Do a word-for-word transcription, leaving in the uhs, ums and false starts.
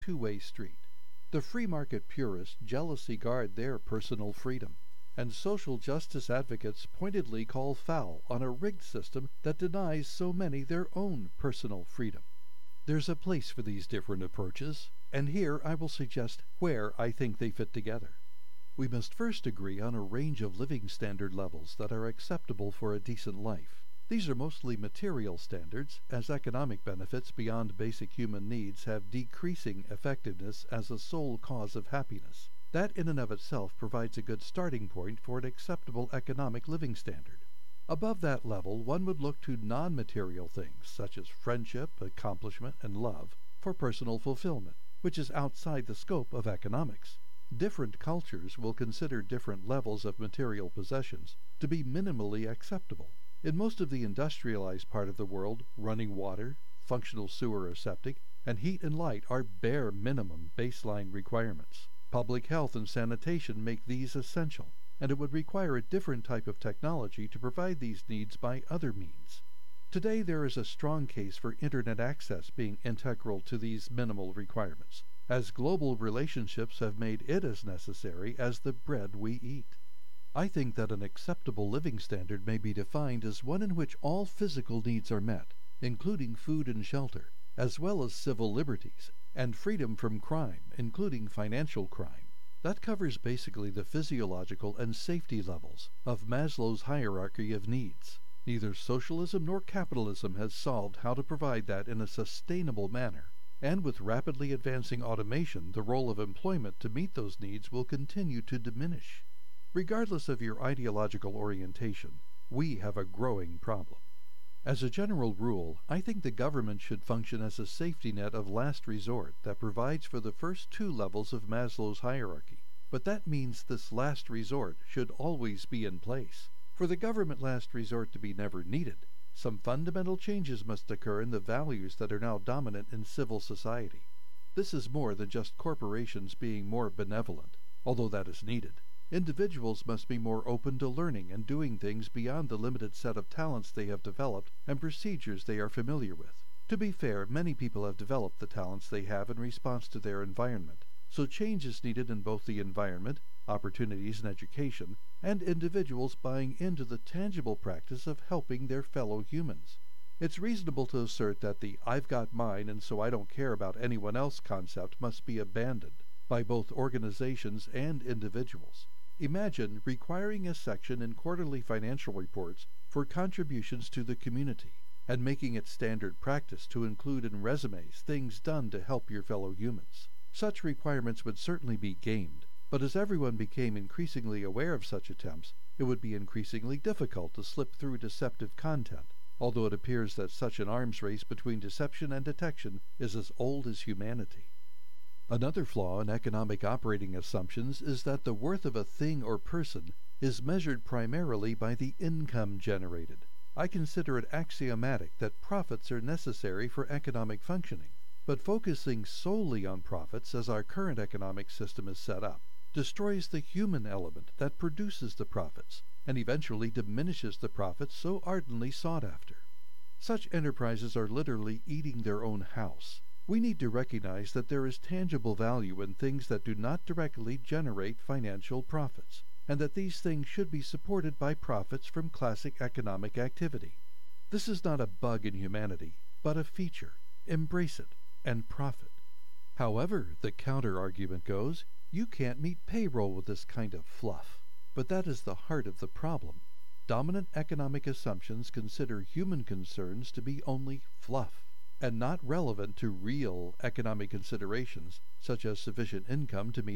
two-way street. The free market purists jealously guard their personal freedom, and social justice advocates pointedly call foul on a rigged system that denies so many their own personal freedom. There's a place for these different approaches, and here I will suggest where I think they fit together. We must first agree on a range of living standard levels that are acceptable for a decent life. These are mostly material standards, as economic benefits beyond basic human needs have decreasing effectiveness as a sole cause of happiness. That in and of itself provides a good starting point for an acceptable economic living standard. Above that level, one would look to non-material things, such as friendship, accomplishment, and love, for personal fulfillment, which is outside the scope of economics. Different cultures will consider different levels of material possessions to be minimally acceptable. In most of the industrialized part of the world, running water, functional sewer or septic, and heat and light are bare minimum baseline requirements. Public health and sanitation make these essential, and it would require a different type of technology to provide these needs by other means. Today there is a strong case for Internet access being integral to these minimal requirements, as global relationships have made it as necessary as the bread we eat. I think that an acceptable living standard may be defined as one in which all physical needs are met, including food and shelter, as well as civil liberties, and freedom from crime, including financial crime. That covers basically the physiological and safety levels of Maslow's hierarchy of needs. Neither socialism nor capitalism has solved how to provide that in a sustainable manner, and with rapidly advancing automation, the role of employment to meet those needs will continue to diminish. Regardless of your ideological orientation, we have a growing problem. As a general rule, I think the government should function as a safety net of last resort that provides for the first two levels of Maslow's hierarchy. But that means this last resort should always be in place. For the government last resort to be never needed, some fundamental changes must occur in the values that are now dominant in civil society. This is more than just corporations being more benevolent, although that is needed. Individuals must be more open to learning and doing things beyond the limited set of talents they have developed and procedures they are familiar with. To be fair, many people have developed the talents they have in response to their environment, so change is needed in both the environment, opportunities and education, and individuals buying into the tangible practice of helping their fellow humans. It's reasonable to assert that the "I've got mine and so I don't care about anyone else" concept must be abandoned by both organizations and individuals. Imagine requiring a section in quarterly financial reports for contributions to the community, and making it standard practice to include in resumes things done to help your fellow humans. Such requirements would certainly be gamed, but as everyone became increasingly aware of such attempts, it would be increasingly difficult to slip through deceptive content, although it appears that such an arms race between deception and detection is as old as humanity. Another flaw in economic operating assumptions is that the worth of a thing or person is measured primarily by the income generated. I consider it axiomatic that profits are necessary for economic functioning, but focusing solely on profits as our current economic system is set up destroys the human element that produces the profits, and eventually diminishes the profits so ardently sought after. Such enterprises are literally eating their own house. We need to recognize that there is tangible value in things that do not directly generate financial profits, and that these things should be supported by profits from classic economic activity. This is not a bug in humanity, but a feature. Embrace it, and profit. However, the counter-argument goes, you can't meet payroll with this kind of fluff. But that is the heart of the problem. Dominant economic assumptions consider human concerns to be only fluff, and not relevant to real economic considerations, such as sufficient income to meet